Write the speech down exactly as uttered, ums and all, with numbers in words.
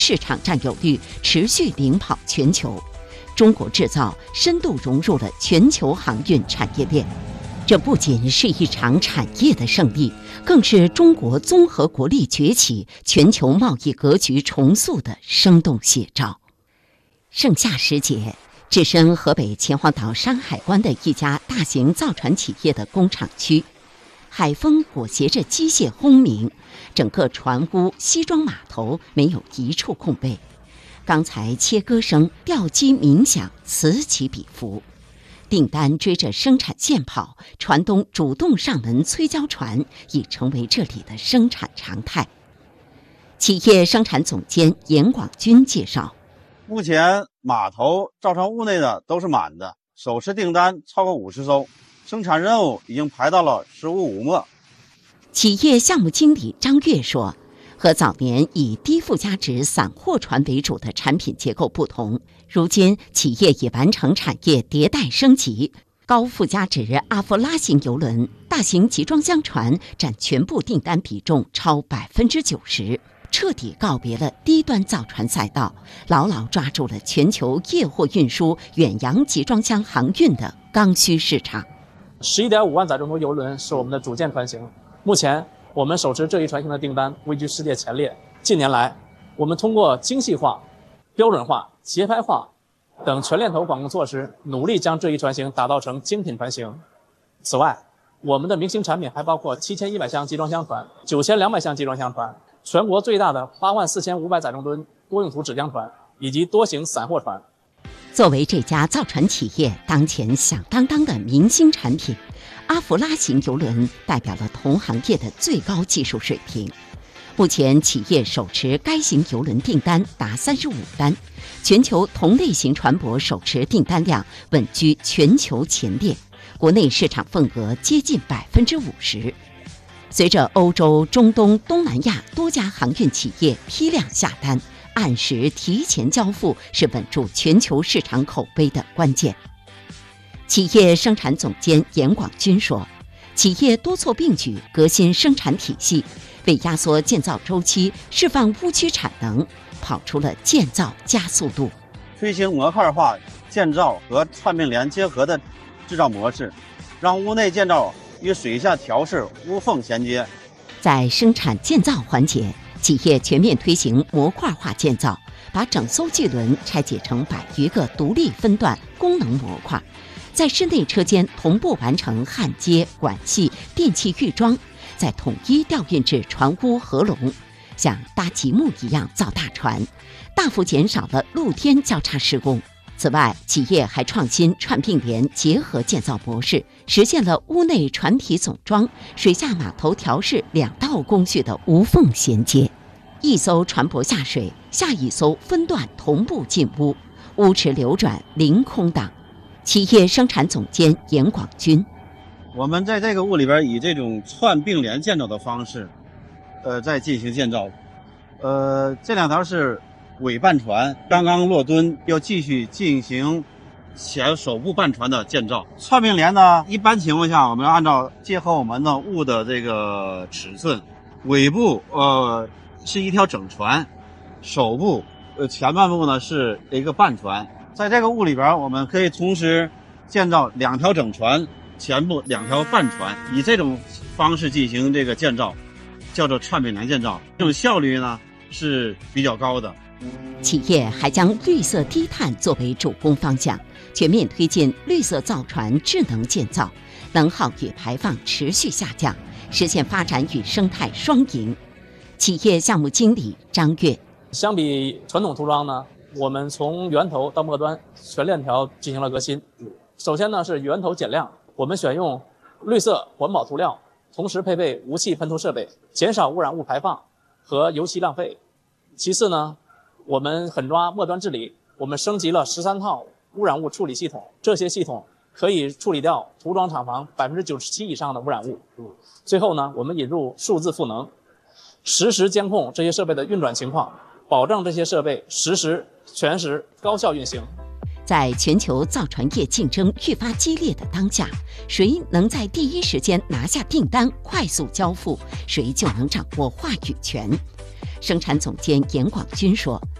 市场占有率持续领跑全球，中国制造深度融入了全球航运产业链。这不仅是一场产业的胜利，更是中国综合国力崛起、全球贸易格局重塑的生动写照。盛夏时节，置身河北秦皇岛山海关的一家大型造船企业的工厂区，海风裹挟着机械轰鸣，整个船坞西庄码头没有一处空位。钢材切割声、吊机鸣响，此起彼伏。订单追着生产线跑，船东主动上门催交船，已成为这里的生产常态。企业生产总监严广军介绍， 目前码头造船坞内的都是满的，手持订单超过五十艘，生产任务已经排到了十五五末。 企业项目经理张月说，和早年以低附加值散货船为主的产品结构不同，如今企业已完成产业迭代升级，高附加值阿弗拉型邮轮、大型集装箱船占全部订单比重超百分之九十，彻底告别了低端造船赛道，牢牢抓住了全球业货运输、远洋集装箱航运的刚需市场。 十一点五万载重头邮轮是我们的主舰船型，目前我们手持这一船型的订单位居世界前列。近年来，我们通过精细化、标准化、节拍化等全链头管控措施，努力将这一船型打造成精品船型。此外，我们的明星产品还包括七千一百箱集装箱船、九千两百箱集装箱船、全国最大的八万四千五百载重吨多用途纸浆船以及多型散货船。 作为这家造船企业当前响当当的明星产品，阿弗拉型邮轮代表了同行业的最高技术水平。目前企业手持该型邮轮订单达三十五单，全球同类型船舶手持订单量稳居全球前列，国内市场份额接近百分之五十。随着欧洲、中东、东南亚多家航运企业批量下单，按时提前交付是稳住全球市场口碑的关键。企业生产总监严广军说，企业多措并举，革新生产体系，为压缩建造周期、释放污区产能，跑出了建造加速度。 推行模块化建造和串并联结合的制造模式，让屋内建造与水下调试无缝衔接。 在生产建造环节，企业全面推行模块化建造，把整艘巨轮拆解成百余个独立分段功能模块，在室内车间同步完成焊接、管系、电气预装，再统一调运至船坞合龙，像搭积木一样造大船，大幅减少了露天交叉施工。此外，企业还创新串并联结合建造模式，实现了屋内船体总装、水下码头调试两道工序的无缝衔接。一艘船舶下水，下一艘分段同步进屋，屋池流转零空档。企业生产总监严广军， 我们在这个屋里边以这种串并联建造的方式，呃，在进行建造。呃，这两条是尾半船，刚刚落墩，要继续进行前首部半船的建造。串并联呢，一般情况下我们要按照结合我们的坞的这个尺寸，尾部呃是一条整船，首部呃前半部呢是一个半船。在这个坞里边，我们可以同时建造两条整船，前部两条半船，以这种方式进行这个建造，叫做串并联建造。这种效率呢是比较高的。 企业还将绿色低碳作为主攻方向，全面推进绿色造船智能建造，能耗与排放持续下降，实现发展与生态双赢。企业项目经理张月， 相比传统涂装呢，我们从源头到末端全链条进行了革新。首先呢是源头减量，我们选用绿色环保涂料，同时配备无气喷涂设备，减少污染物排放和油漆浪费。其次呢，我们狠抓末端治理，我们升级了十三套污染物处理系统，这些系统可以处理掉涂装厂房百分之九十七以上的污染物。最后呢，我们引入数字赋能，实时监控这些设备的运转情况，保证这些设备实时、全时高效运行。 在全球造船业竞争愈发激烈的当下，谁能在第一时间拿下订单、快速交付，谁就能掌握话语权。 生产总监严广军说。